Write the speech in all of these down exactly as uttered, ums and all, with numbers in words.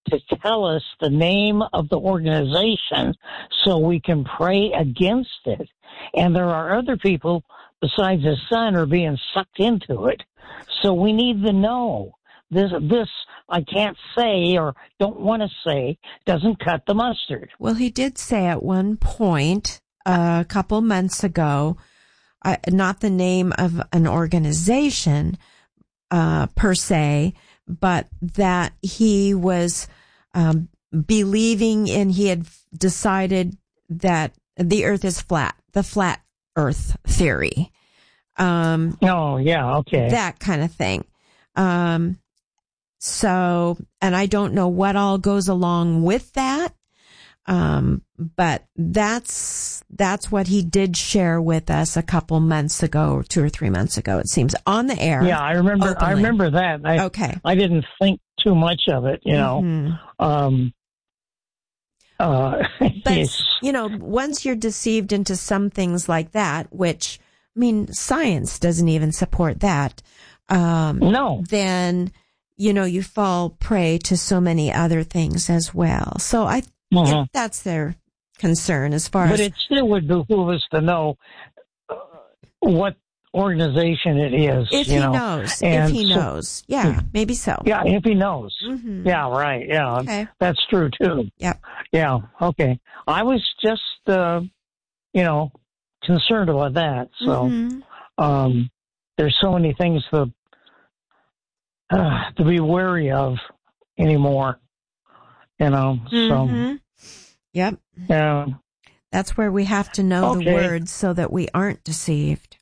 to tell us the name of the organization so we can pray against it. And there are other people besides his son who are being sucked into it. So we need to know. This, this I can't say or don't want to say doesn't cut the mustard. Well, he did say at one point uh, a couple months ago, uh, not the name of an organization uh, per se, but that he was um, believing in, he had decided that the earth is flat, the flat earth theory. Um, oh, yeah, okay. That kind of thing. Um, so, and I don't know what all goes along with that. Um, but that's, that's what he did share with us a couple months ago, two or three months ago, it seems, on the air. Yeah, I remember, openly. I remember that. I, okay. I didn't think too much of it, you know. Mm-hmm. Um, uh, but, you know, once you're deceived into some things like that, which, I mean, science doesn't even support that. Um, no. Then, you know, you fall prey to so many other things as well. So I, uh-huh. if that's their concern as far but as. But it still would behoove us to know uh, what organization it is. If you he know? knows. And if he so, knows. Yeah, maybe so. Yeah, if he knows. Mm-hmm. Yeah, right. Yeah, okay. That's true too. Yep. Yeah, okay. I was just, uh, you know, concerned about that. So, mm-hmm. um, there's so many things to, uh, to be wary of anymore, you know, mm-hmm. so. Yep. Yeah. That's where we have to know okay. the words so that we aren't deceived.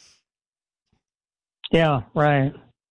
Yeah, right.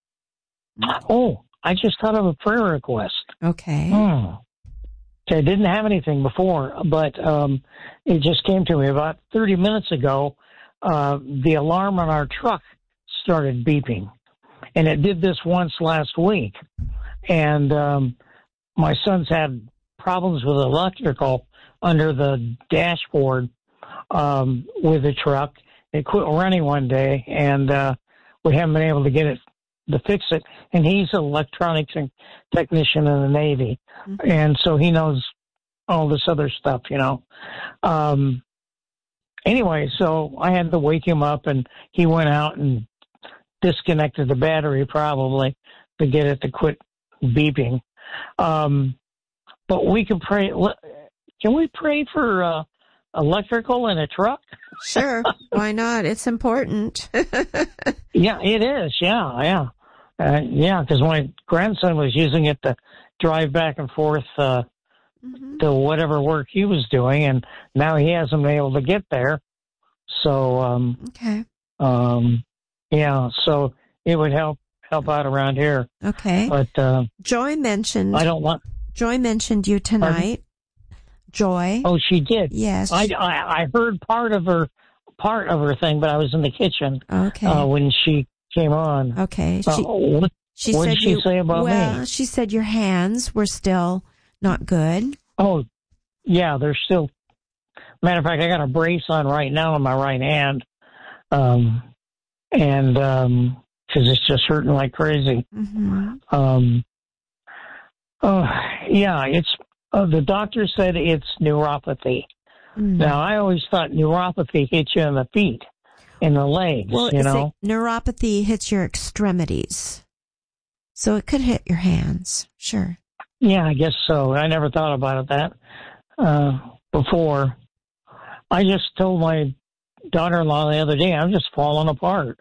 Oh, I just thought of a prayer request. Okay. Hmm. Okay, I didn't have anything before, but um, it just came to me about thirty minutes ago. Uh, the alarm on our truck started beeping, and it did this once last week. And um, my son's had problems with electrical under the dashboard um, with the truck. It quit running one day, and uh, we haven't been able to get it to fix it. And he's an electronics technician in the Navy, mm-hmm. and so he knows all this other stuff, you know. Um, anyway, so I had to wake him up, and he went out and disconnected the battery probably to get it to quit beeping. Um, but we can pray. Can we pray for uh, electrical in a truck? Sure. Why not? It's important. Yeah, it is. Yeah, yeah. Uh, yeah, because my grandson was using it to drive back and forth uh, mm-hmm. to whatever work he was doing, and now he hasn't been able to get there. So, um, okay. Um, yeah, so it would help help out around here. Okay. But uh, Joy mentioned. I don't want. Joy mentioned you tonight. Pardon? Joy. Oh, she did. Yes. I, I, I heard part of her part of her thing, but I was in the kitchen. Okay. Uh, when she came on. Okay. Uh, she what she what said did she you, say about well, me? She said your hands were still not good. Oh, yeah, they're still. Matter of fact, I got a brace on right now on my right hand, um, and um, because it's just hurting like crazy. Mm-hmm. Um, oh, yeah, it's uh, the doctor said it's neuropathy. Mm. Now, I always thought neuropathy hit you in the feet, in the legs. Well, you know, neuropathy hits your extremities, so it could hit your hands. Sure. Yeah, I guess so. I never thought about it that uh, before. I just told my daughter-in-law the other day, I'm just falling apart.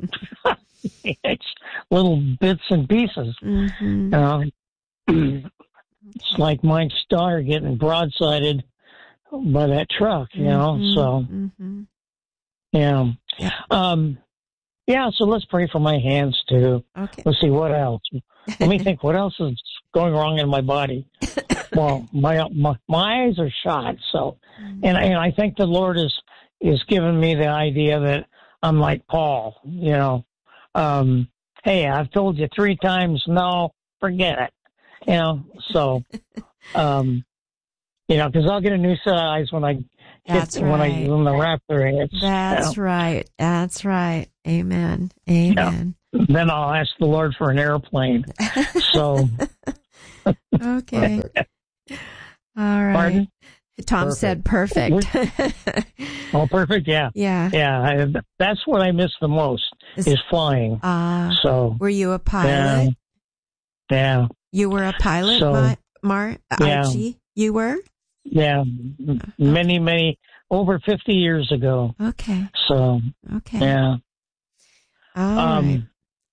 It's little bits and pieces. Mm-hmm. Uh, it's like my star getting broadsided by that truck, you know. Mm-hmm. So, mm-hmm. yeah. yeah. Um, yeah, so let's pray for my hands, too. Okay. Let's see, what else? Let me think, what else is going wrong in my body? Well, my, my my eyes are shot, so, and and I think the Lord is is giving me the idea that I'm like Paul, you know. Um, hey, I've told you three times, no, forget it, you know. So, um, you know, because I'll get a new set of eyes when I That's hit right. when I when the raptor hits. That's you know? right. That's right. Amen. Amen. Yeah. Then I'll ask the Lord for an airplane. So. Okay. Perfect. All right. Pardon? Tom Perfect. said perfect. Oh, perfect. Yeah. Yeah. Yeah. I, that's what I miss the most Is- is flying. Uh, So, were you a pilot? yeah. Yeah. You were a pilot, So, Ma- Mar- yeah. Archie? You were? Yeah. Many, many, over fifty years ago. Okay. So, Okay. yeah. All um, right.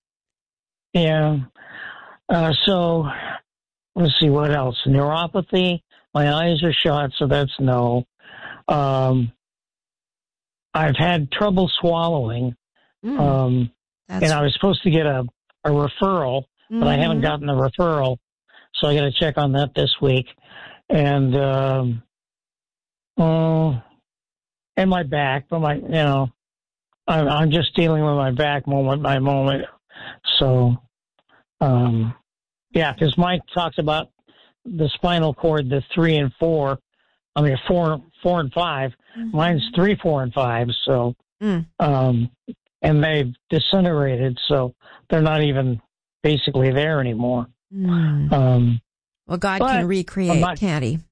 Yeah. Uh, so, let's see what else. Neuropathy. My eyes are shut, so that's no. Um, I've had trouble swallowing. Mm, Um, that's, and I was supposed to get a, a referral, but I haven't Mhm. gotten the referral. So I got to check on that this week. And, um, uh, and my back, but my, you know, I'm, I'm just dealing with my back moment by moment. So, um, yeah, because Mike talks about the spinal cord, the three and four. I mean, four, four and five. Mhm. Mine's three, four, and five. So, Mm. um, and they've disintegrated, so they're not even basically there anymore. Mm. Um, Well, God but can recreate, not- can't he?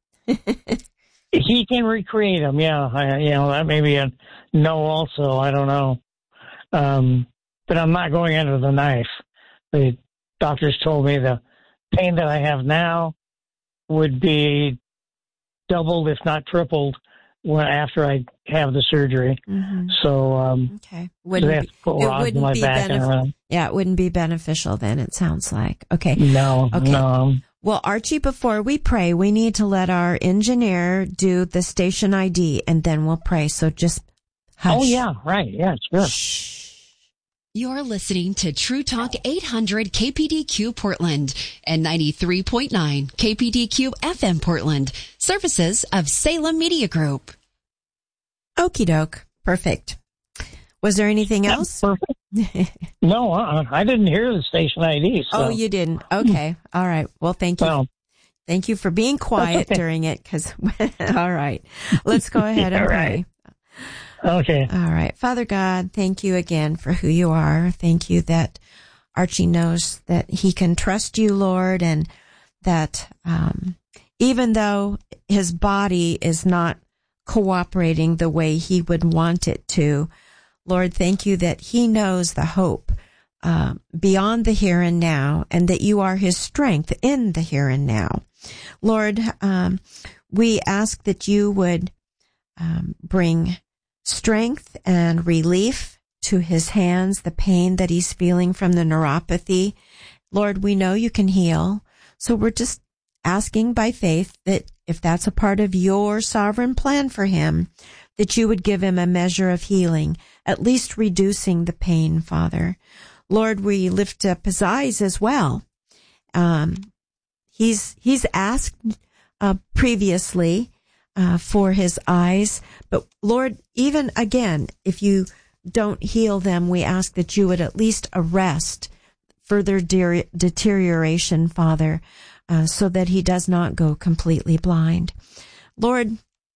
he can recreate them. Yeah, I, you know that may be a no. Also, I don't know. Um, but I'm not going under the knife. The doctors told me the pain that I have now would be doubled, if not tripled, when after I have the surgery. Mhm. So, um, Okay. so they Wouldn't have be, to put it rods in wouldn't my be back and benef- everything. yeah, it wouldn't be beneficial then, it sounds like. Okay. No, Okay. no. Well, Archie, before we pray, we need to let our engineer do the station I D and then we'll pray. So just hush. Oh, yeah, right. Yeah, sure. Shh. You're listening to True Talk eight hundred K P D Q Portland and ninety-three point nine K P D Q F M Portland, services of Salem Media Group. Okie doke. Perfect. Was there anything else? Perfect. No, uh-uh. I didn't hear the station I D. So. Oh, you didn't. Okay. All right. Well, thank you. Well, Thank you for being quiet okay. during it. Cause all right, let's go ahead and All pray. right. Okay. All right. Father God, thank you again for who you are. Thank you that Archie knows that he can trust you, Lord, and that, um, even though his body is not cooperating the way he would want it to, Lord, thank you that he knows the hope uh, beyond the here and now, and that you are his strength in the here and now. Lord, um, we ask that you would um, bring strength and relief to his hands, the pain that he's feeling from the neuropathy. Lord, we know you can heal, so we're just asking by faith that if that's a part of your sovereign plan for him, that you would give him a measure of healing, at least reducing the pain, Father. Lord, we lift up his eyes as well. Um, he's, he's asked, uh, previously, uh, for his eyes, but Lord, even again, if you don't heal them, we ask that you would at least arrest further de- deterioration, Father, uh, so that he does not go completely blind. Lord,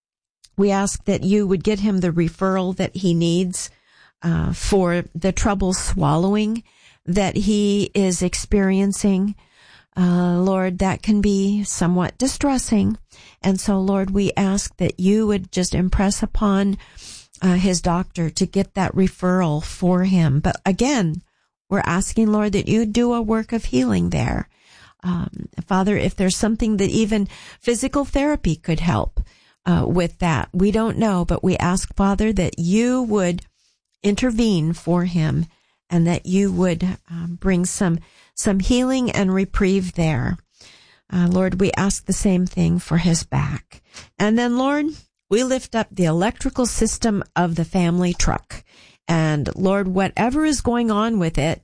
we ask that you would get him the referral that he needs uh, for the trouble swallowing that he is experiencing. Uh, Lord, that can be somewhat distressing. And so, Lord, we ask that you would just impress upon uh, his doctor to get that referral for him. But again, we're asking, Lord, that you do a work of healing there. Um, Father, if there's something that even physical therapy could help, Uh, with that. We don't know, but we ask, Father, that you would intervene for him and that you would um, bring some, some healing and reprieve there. Uh, Lord, we ask the same thing for his back. And then, Lord, we lift up the electrical system of the family truck. And Lord, whatever is going on with it,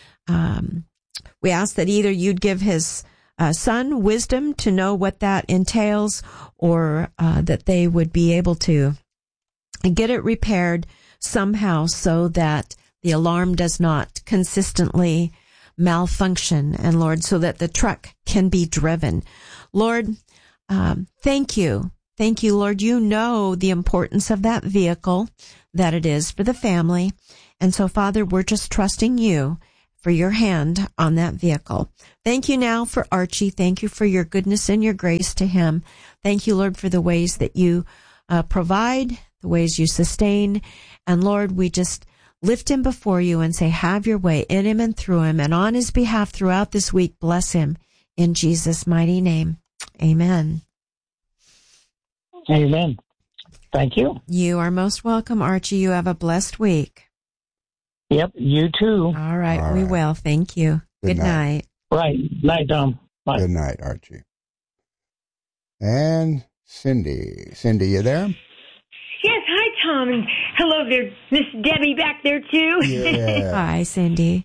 um, we ask that either you'd give his Uh, son wisdom to know what that entails, or uh, that they would be able to get it repaired somehow so that the alarm does not consistently malfunction, and Lord, so that the truck can be driven. Lord, um, thank you. Thank you, Lord. You know the importance of that vehicle, that it is for the family. And so, Father, we're just trusting you for for your hand on that vehicle. Thank you now for Archie. Thank you for your goodness and your grace to him. Thank you, Lord, for the ways that you uh, provide, the ways you sustain. And Lord, we just lift him before you and say, have your way in him and through him, and on his behalf throughout this week. Bless him in Jesus' mighty name. Amen. Amen. Thank you. You are most welcome, Archie. You have a blessed week. Yep, you too. All right, All we right. will. Thank you. Good Good night. night. Right. Night, Tom. Bye. Good night, Archie. And Cindy. Cindy, you there? Yes, hi, Tom. And hello there, Miss Debbie back there, too. Yeah. Hi, Cindy.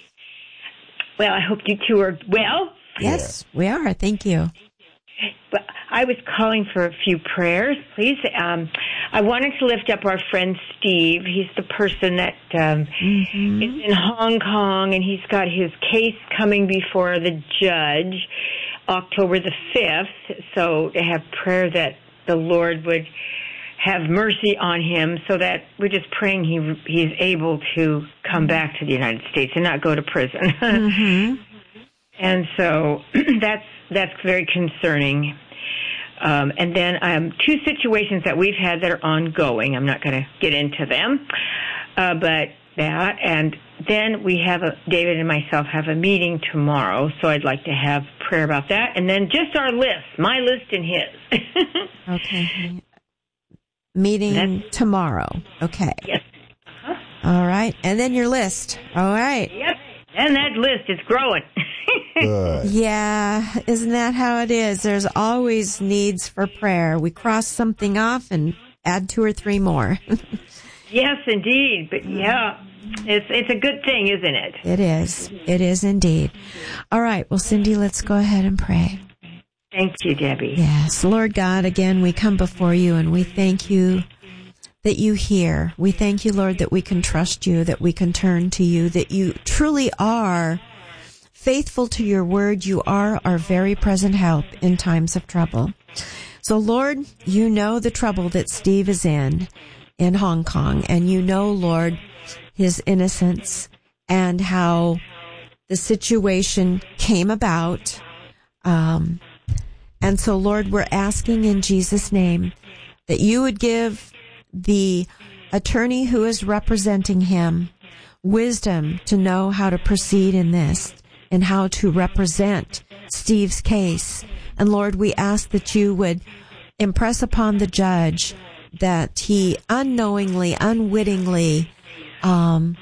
Well, I hope you two are well. Yes, we are. Thank you. Well, I was calling for a few prayers, please. Um, I wanted to lift up our friend Steve. He's the person that um, Mm-hmm. is in Hong Kong, and he's got his case coming before the judge October the fifth. So to have prayer that the Lord would have mercy on him, so that we're just praying he he's able to come back to the United States and not go to prison. Mm-hmm. And so that's that's very concerning. Um, and then um, two situations that we've had that are ongoing. I'm not going to get into them, uh, but that. And then we have a, David and myself have a meeting tomorrow, so I'd like to have prayer about that. And then just our list, my list and his. Okay. Meeting That's- tomorrow. Okay. Yes. Uh-huh. All right. And then your list. All right. Yep. And that list is growing. Good. Yeah. Isn't that how it is? There's always needs for prayer. We cross something off and add two or three more. Yes, indeed. But yeah, it's it's a good thing, isn't it? It is. It is indeed. All right. Well, Cindy, let's go ahead and pray. Thank you, Debbie. Yes. Lord God, again, we come before you and we thank you that you hear. We thank you, Lord, that we can trust you, that we can turn to you, that you truly are faithful to your word. You are our very present help in times of trouble. So, Lord, you know the trouble that Steve is in, in Hong Kong, and you know, Lord, his innocence and how the situation came about. Um, and so, Lord, we're asking in Jesus' name that you would give the attorney who is representing him wisdom to know how to proceed in this and how to represent Steve's case. And Lord, we ask that you would impress upon the judge that he unknowingly, unwittingly, um,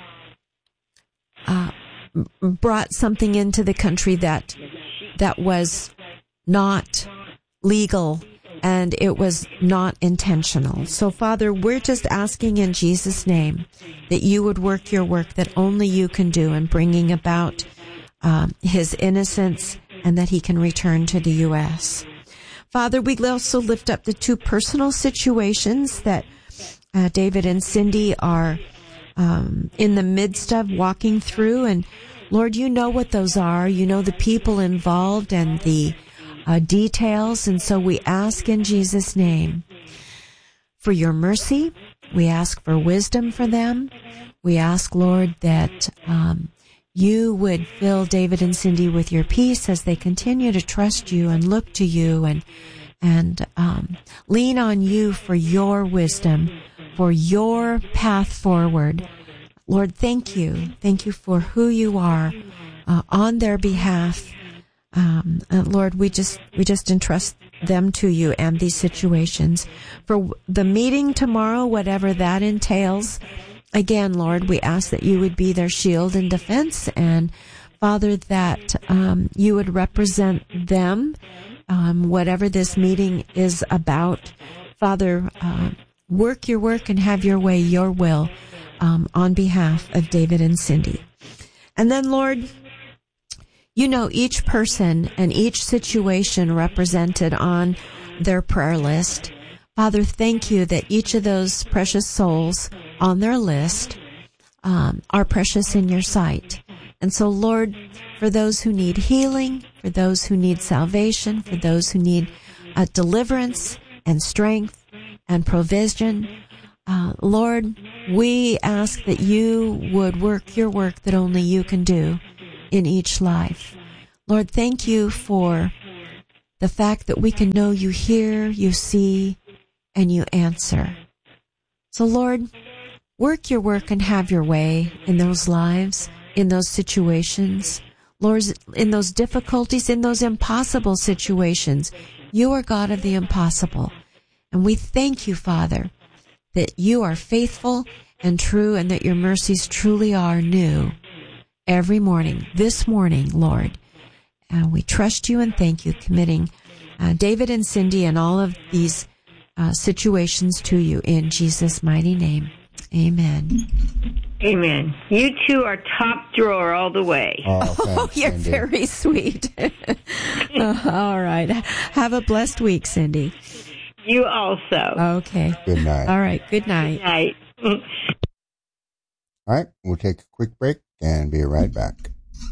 uh, brought something into the country that, that was not legal and it was not intentional. So, Father, we're just asking in Jesus' name that you would work your work that only you can do in bringing about um, his innocence and that he can return to the U S. Father, we also lift up the two personal situations that uh, David and Cindy are um, in the midst of walking through. And, Lord, you know what those are. You know the people involved and the Uh, details, and so we ask in Jesus' name for your mercy. We ask for wisdom for them. We ask, Lord, that um, you would fill David and Cindy with your peace as they continue to trust you and look to you and and um, lean on you for your wisdom, for your path forward. Lord, thank you. Thank you for who you are uh, on their behalf. Um, uh, Lord, we just, we just entrust them to you and these situations. For the meeting tomorrow, whatever that entails, again, Lord, we ask that you would be their shield and defense, and Father, that um, you would represent them, um, whatever this meeting is about. Father, uh, work your work and have your way, your will, um, on behalf of David and Cindy. And then, Lord, you know each person and each situation represented on their prayer list. Father, thank you that each of those precious souls on their list um, are precious in your sight. And so, Lord, for those who need healing, for those who need salvation, for those who need uh, deliverance and strength and provision, uh, Lord, we ask that you would work your work that only you can do in each life. Lord, thank you for the fact that we can know you hear, you see, and you answer. So, Lord, work your work and have your way in those lives, in those situations. Lord, in those difficulties, in those impossible situations. You are God of the impossible. And we thank you, Father, that you are faithful and true and that your mercies truly are new every morning, this morning, Lord. And we trust you and thank you, committing uh, David and Cindy and all of these uh, situations to you in Jesus' mighty name. Amen. Amen. You two are top drawer all the way. Oh, thanks, oh you're Cindy. very sweet. uh, all right. Have a blessed week, Cindy. You also. Okay. Good night. All right. Good night. Good night. All right, we'll take a quick break and be right back.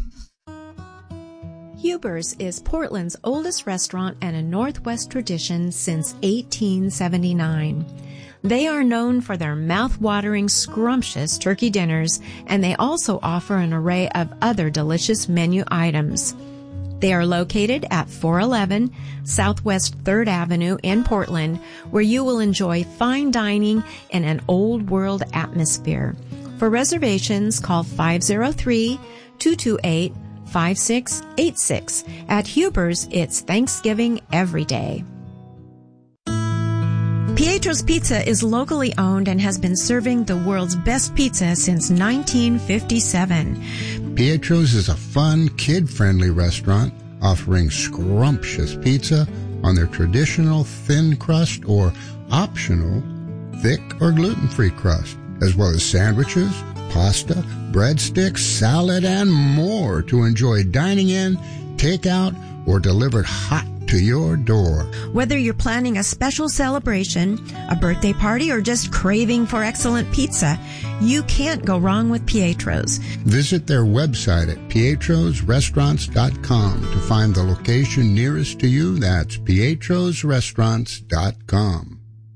Huber's is Portland's oldest restaurant and a Northwest tradition since eighteen seventy-nine. They are known for their mouth-watering, scrumptious turkey dinners, and they also offer an array of other delicious menu items. They are located at four eleven Southwest third Avenue in Portland, where you will enjoy fine dining in an old-world atmosphere. For reservations, call five oh three, two two eight, five six eight six. At Huber's, it's Thanksgiving every day. Pietro's Pizza is locally owned and has been serving the world's best pizza since nineteen fifty-seven. Pietro's is a fun, kid-friendly restaurant offering scrumptious pizza on their traditional thin crust or optional thick or gluten-free crust, as well as sandwiches, pasta, breadsticks, salad, and more to enjoy dining in, takeout, or delivered hot to your door. Whether you're planning a special celebration, a birthday party, or just craving for excellent pizza, you can't go wrong with Pietro's. Visit their website at pietros restaurants dot com to find the location nearest to you. That's pietros restaurants dot com.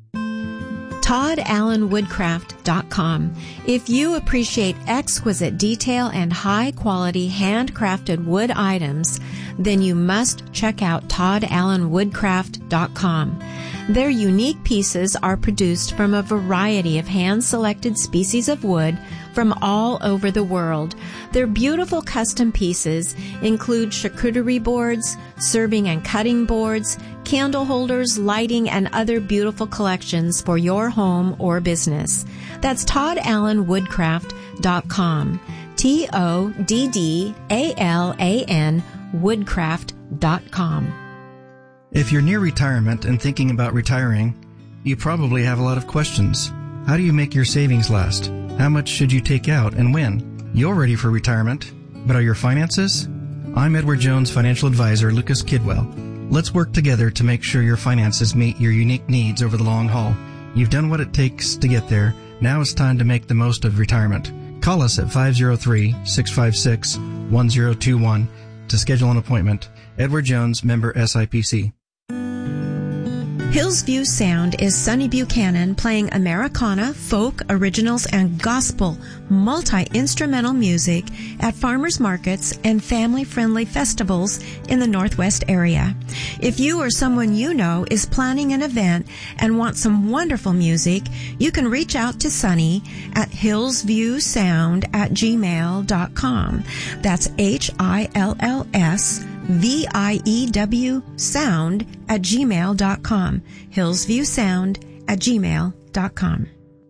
Todd Allen Woodcraft dot com. If you appreciate exquisite detail and high-quality handcrafted wood items, then you must check out Todd Allen Woodcraft dot com. Their unique pieces are produced from a variety of hand-selected species of wood from all over the world. Their beautiful custom pieces include charcuterie boards, serving and cutting boards, candle holders, lighting, and other beautiful collections for your home or business. That's Todd Allen Woodcraft dot com. T O D D A L A N Woodcraft dot com. If you're near retirement and thinking about retiring, you probably have a lot of questions. How do you make your savings last? How much should you take out and when? You're ready for retirement, but are your finances? I'm Edward Jones financial advisor Lucas Kidwell. Let's work together to make sure your finances meet your unique needs over the long haul. You've done what it takes to get there. Now it's time to make the most of retirement. Call us at five oh three, six five six, one oh two one to schedule an appointment. Edward Jones, member S I P C. Hillsview Sound is Sonny Buchanan playing Americana, folk, originals, and gospel multi-instrumental music at farmers markets and family-friendly festivals in the Northwest area. If you or someone you know is planning an event and want some wonderful music, you can reach out to Sonny at hillsviewsound at gmail dot com. That's H I L L S V I E W sound at gmail dot com. hillsviewsound at gmail dot com.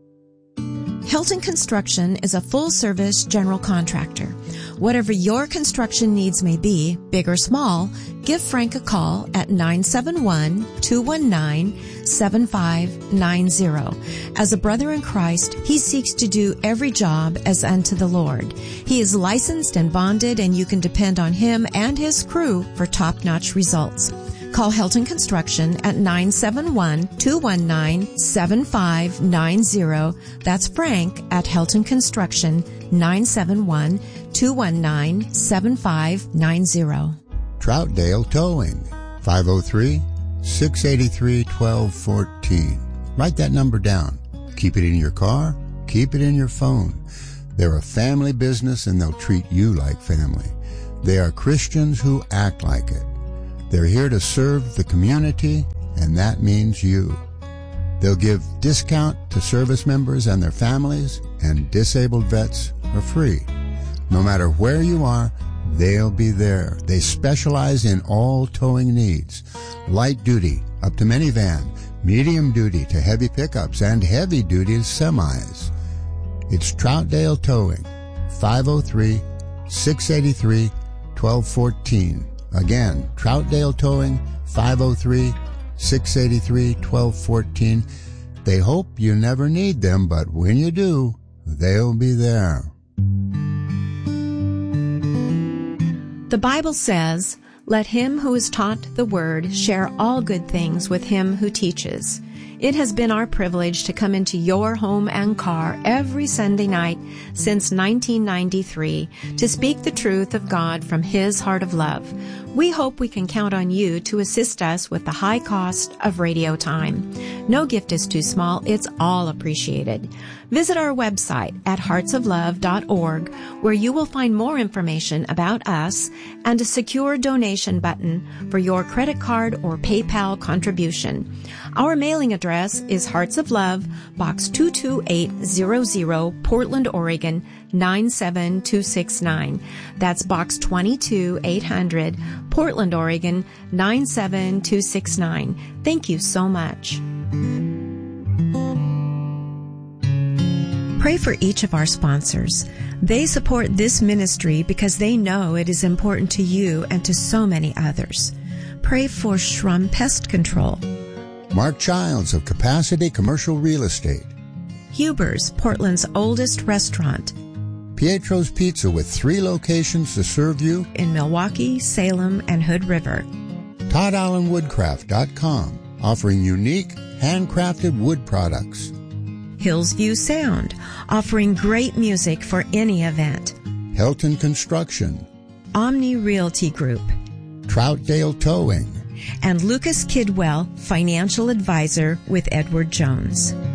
Hilton Construction is a full-service general contractor. Whatever your construction needs may be, big or small, give Frank a call at nine seven one, two one nine, seven five nine zero. As a brother in Christ, he seeks to do every job as unto the Lord. He is licensed and bonded, and you can depend on him and his crew for top-notch results. Call Hilton Construction at nine seven one, two one nine, seven five nine zero. That's Frank at Hilton Construction, nine seven one, two one nine, seven five nine zero. Troutdale Towing, five oh three, six eight three, one two one four. Write that number down. Keep it in your car. Keep it in your phone. They're a family business, and they'll treat you like family. They are Christians who act like it. They're here to serve the community, and that means you. They'll give discount to service members and their families, and disabled vets are free. No matter where you are, they'll be there. They specialize in all towing needs. Light duty up to minivan, medium duty to heavy pickups, and heavy duty to semis. It's Troutdale Towing, five oh three, six eight three, one two one four. Again, Troutdale Towing, five oh three, six eight three, one two one four. They hope you never need them, but when you do, they'll be there. The Bible says, "Let him who is taught the word share all good things with him who teaches." It has been our privilege to come into your home and car every Sunday night since nineteen ninety-three to speak the truth of God from His heart of love. We hope we can count on you to assist us with the high cost of radio time. No gift is too small. It's all appreciated. Visit our website at hearts of love dot org, where you will find more information about us and a secure donation button for your credit card or PayPal contribution. Our mailing address is Hearts of Love, Box two two eight hundred, Portland, Oregon, nine seven two six nine. That's Box twenty-two eight hundred, Portland, Oregon, nine seven two six nine. Thank you so much. Pray for each of our sponsors. They support this ministry because they know it is important to you and to so many others. Pray for Shrum Pest Control, Mark Childs of Capacity Commercial Real Estate, Huber's, Portland's oldest restaurant, Pietro's Pizza with three locations to serve you in Milwaukee, Salem, and Hood River, Todd Allen Woodcraft dot com, offering unique, handcrafted wood products, Hillsview Sound, offering great music for any event, Helton Construction, Omni Realty Group, Troutdale Towing, and Lucas Kidwell, financial advisor with Edward Jones.